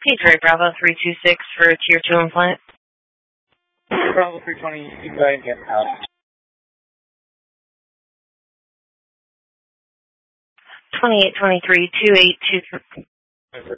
Patriot Bravo 326 for a Tier 2 implant. Bravo 320, you can go ahead and get out. 2823-2823.